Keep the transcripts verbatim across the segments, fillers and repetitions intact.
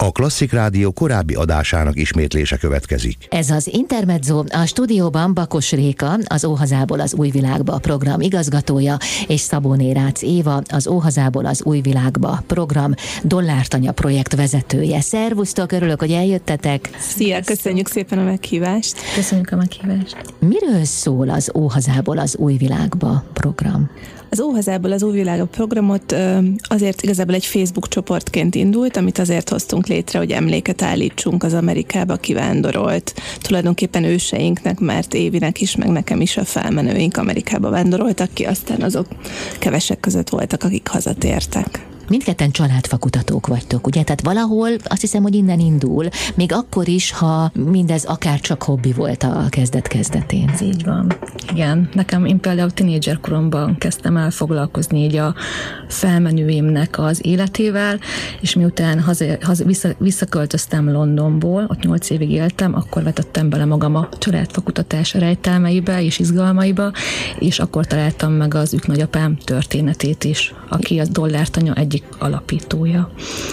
A Klasszik Rádió korábbi adásának ismétlése következik. Ez az Intermezzo, a stúdióban Bakos Réka, az Óhazából az új világba program igazgatója, és Szabóné Rácz Éva, az Óhazából az új világba program Dollártanya projekt vezetője. Szervusztok, örülök, hogy eljöttetek. Szia, köszönjük szépen a meghívást. Köszönjük a meghívást. Miről szól az Óhazából az új világba program? Az Óhazából az új világba programot azért igazából egy Facebook csoportként indult, amit azért hoztunk létre, hogy emléket állítsunk az Amerikába kivándorolt, tulajdonképpen őseinknek, mert Évinek is, meg nekem is a felmenőink Amerikába vándoroltak ki, aztán azok kevesek között voltak, akik hazatértek. Mindketten családfakutatók vagytok, ugye? Tehát valahol azt hiszem, hogy innen indul, még akkor is, ha mindez akár csak hobbi volt a kezdet-kezdetén. Ez így van. Igen. Nekem én például tínédzser koromban kezdtem el foglalkozni így a felmenőimnek az életével, és miután haza, haza, vissza, visszaköltöztem Londonból, ott nyolc évig éltem, akkor vetettem bele magam a családfakutatás rejtelmeibe és izgalmaiba, és akkor találtam meg az ők nagyapám történetét is, aki a Dollártanya egyik alapítója.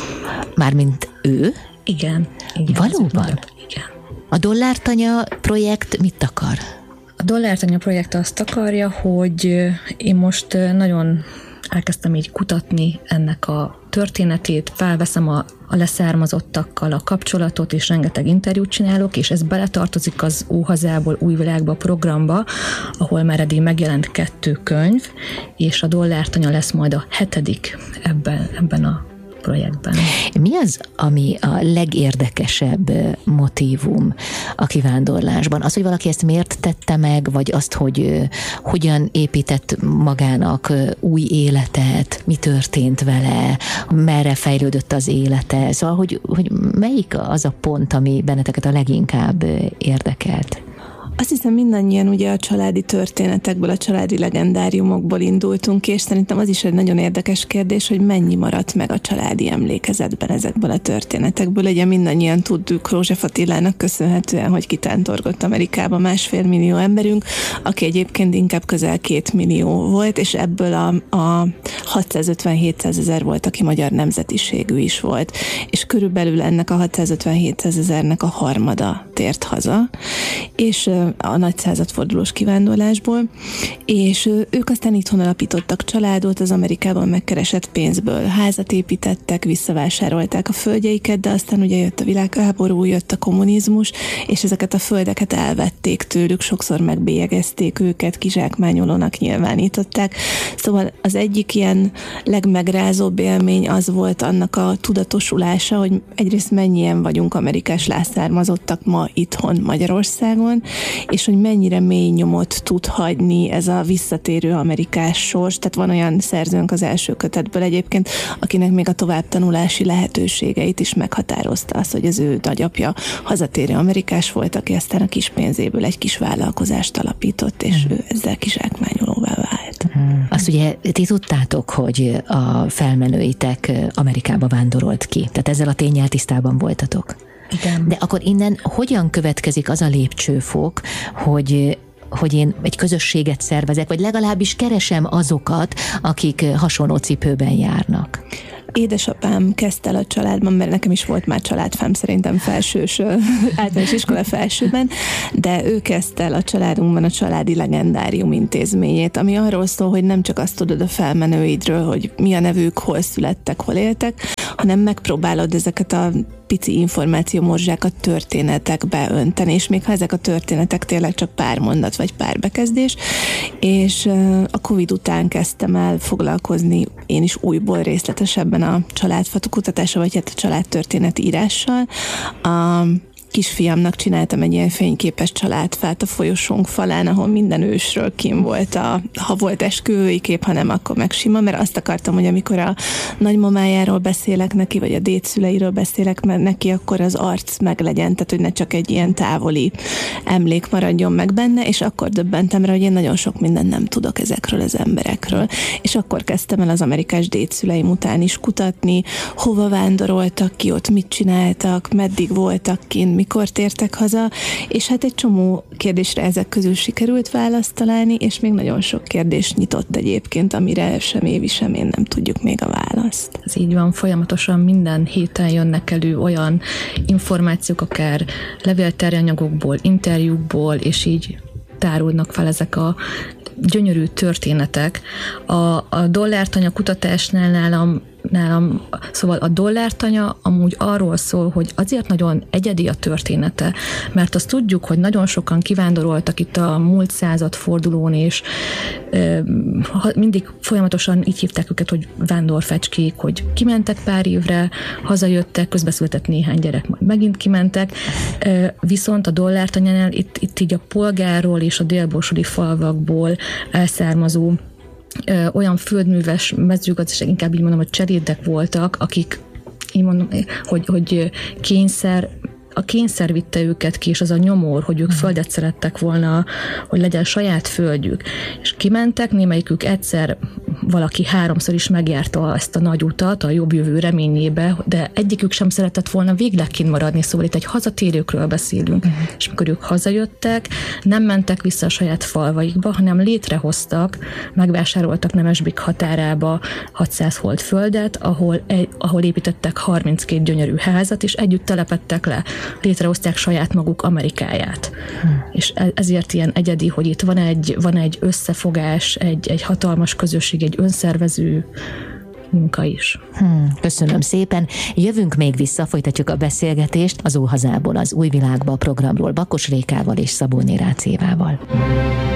Mármint ő? Igen. igen Valóban? Igen. A Dollártanya projekt mit akar? A Dollártanya projekt azt akarja, hogy én most nagyon elkezdtem így kutatni ennek a történetét, felveszem a, a leszármazottakkal a kapcsolatot, és rengeteg interjút csinálok, és ez beletartozik az Óhazából új világba programba, ahol már eddig megjelent kettő könyv, és a Dollártanya lesz majd a hetedik ebben, ebben a projektben. Mi az, ami a legérdekesebb motívum a kivándorlásban? Az, hogy valaki ezt miért tette meg, vagy azt, hogy hogyan épített magának új életet, mi történt vele, merre fejlődött az élete? Szóval, hogy, hogy melyik az a pont, ami benneteket a leginkább érdekelt? Azt hiszem, mindannyian ugye a családi történetekből, a családi legendáriumokból indultunk ki, és szerintem az is egy nagyon érdekes kérdés, hogy mennyi maradt meg a családi emlékezetben ezekből a történetekből. Ugye mindannyian tudjuk József Attilának köszönhetően, hogy kitántorgott Amerikába másfél millió emberünk, aki egyébként inkább közel két millió volt, és ebből a, a hatszázötven-hétszázezer volt, aki magyar nemzetiségű is volt. És körülbelül ennek a hatszázötven-hétszázezernek a harmada tért haza, és a nagy századfordulós kivándorlásból, és ők aztán itthon alapítottak családot, az Amerikában megkeresett pénzből házat építettek, visszavásárolták a földjeiket, de aztán ugye jött a világháború, jött a kommunizmus, és ezeket a földeket elvették tőlük, sokszor megbélyegezték őket, kizsákmányolónak nyilvánították. Szóval az egyik ilyen legmegrázóbb élmény az volt annak a tudatosulása, hogy egyrészt mennyien vagyunk amerikás leszármazottak ma itthon Magyarországon, és hogy mennyire mély nyomot tud hagyni ez a visszatérő amerikás sors. Tehát van olyan szerzőnk az első kötetből egyébként, akinek még a továbbtanulási lehetőségeit is meghatározta az, hogy az ő nagyapja hazatérő amerikás volt, aki aztán a kis pénzéből egy kis vállalkozást alapított, és hmm. ő ezzel kizsákmányolóvá vált. Hmm. Azt ugye ti tudtátok, hogy a felmenőitek Amerikába vándorolt ki, tehát ezzel a ténnyel tisztában voltatok. Igen. De akkor innen hogyan következik az a lépcsőfok, hogy, hogy én egy közösséget szervezek, vagy legalábbis keresem azokat, akik hasonló cipőben járnak? Édesapám kezdte el a családban, mert nekem is volt már családfám, szerintem felsős, általános iskola felsőben, de ő kezdte el a családunkban a családi legendárium intézményét, ami arról szól, hogy nem csak azt tudod a felmenőidről, hogy mi a nevük, hol születtek, hol éltek, hanem megpróbálod ezeket a pici információmorzsákat történetekbe önteni, és még ha ezek a történetek tényleg csak pár mondat vagy pár bekezdés, és a Covid után kezdtem el foglalkozni én is újból részletesebben a családfatukutatással, vagy hát a családtörténet írással. A kisfiamnak csináltam egy ilyen fényképes családfát a folyosónk falán, ahol minden ősről kim volt, a, ha volt esküvői kép, ha nem, akkor meg sima, mert azt akartam, hogy amikor a nagymamájáról beszélek neki, vagy a dédszüleiről beszélek neki, akkor az arc meglegyen, tehát hogy ne csak egy ilyen távoli emlék maradjon meg benne, és akkor döbbentem rá, hogy én nagyon sok mindent nem tudok ezekről az emberekről. És akkor kezdtem el az amerikás dédszüleim után is kutatni, hova vándoroltak ki, ott mit csináltak, meddig voltak kint, mikor tértek haza, és hát egy csomó kérdésre ezek közül sikerült választ találni, és még nagyon sok kérdés nyitott egyébként, amire sem Évi, sem én nem tudjuk még a választ. Ez így van, folyamatosan minden héten jönnek elő olyan információk, akár levélterjanyagokból, interjúkból, és így tárulnak fel ezek a gyönyörű történetek. A, a dollártanya kutatásnál nálam, nálam, szóval a dollártanya amúgy arról szól, hogy azért nagyon egyedi a története, mert azt tudjuk, hogy nagyon sokan kivándoroltak itt a múlt század fordulón, és e, mindig folyamatosan így hívták őket, hogy vándorfecskék, hogy kimentek pár évre, hazajöttek, közbeszületett néhány gyerek, majd megint kimentek, e, viszont a dollártanyánál itt, itt így a polgárról és a délborsodi falvakból elszármazó Ö, olyan földműves mezőgazdaság, inkább így mondom, hogy cselédek voltak, akik így mondom, hogy, hogy kényszer, a kényszer vitte őket ki, és az a nyomor, hogy ők földet szerettek volna, hogy legyen saját földjük. És kimentek, némelyikük egyszer, valaki háromszor is megjárta ezt a nagy utat a jobb jövő reményébe, de egyikük sem szeretett volna végleg kint maradni, szóval itt egy hazatérőkről beszélünk. Uh-huh. És amikor ők hazajöttek, nem mentek vissza a saját falvaikba, hanem létrehoztak, megvásároltak Nemesbik határába hatszáz hold földet, ahol, ahol építettek harminckét gyönyörű házat, és együtt telepedtek le. Létrehozták saját maguk Amerikáját. Hmm. És ezért ilyen egyedi, hogy itt van egy, van egy összefogás, egy, egy hatalmas közösség, egy önszervező munka is. Hmm, köszönöm szépen. Jövünk még vissza, folytatjuk a beszélgetést az Óhazából az új világba programról Bakos Rékával és Szabó Nérácz Évával.